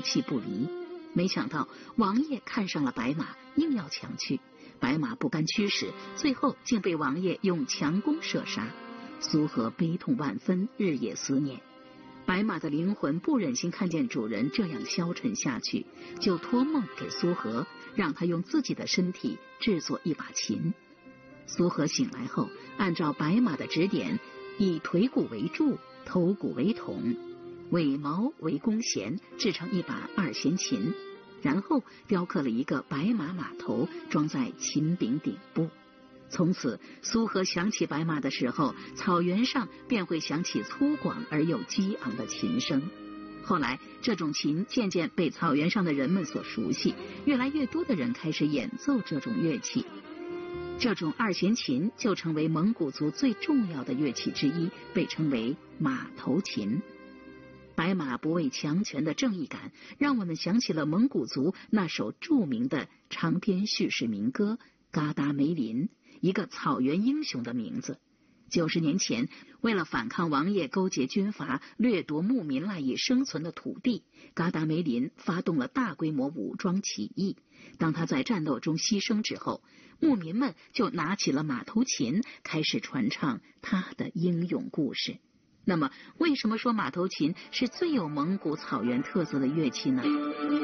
气不离。没想到王爷看上了白马，硬要抢去。白马不甘驱使，最后竟被王爷用强弓射杀。苏和悲痛万分，日夜思念。白马的灵魂不忍心看见主人这样消沉下去，就托梦给苏和，让他用自己的身体制作一把琴。苏和醒来后，按照白马的指点，以腿骨为柱，头骨为筒，尾毛为弓弦，制成一把二弦琴，然后雕刻了一个白马马头，装在琴柄顶部。从此，苏和想起白马的时候，草原上便会响起粗犷而又激昂的琴声。后来，这种琴渐渐被草原上的人们所熟悉，越来越多的人开始演奏这种乐器。这种二弦琴就成为蒙古族最重要的乐器之一，被称为马头琴。白马不畏强权的正义感，让我们想起了蒙古族那首著名的长篇叙事民歌《嘎达梅林》，一个草原英雄的名字。90年前，为了反抗王爷勾结军阀掠夺牧民赖以生存的土地，嘎达梅林发动了大规模武装起义。当他在战斗中牺牲之后，牧民们就拿起了马头琴，开始传唱他的英勇故事。那么，为什么说马头琴是最有蒙古草原特色的乐器呢？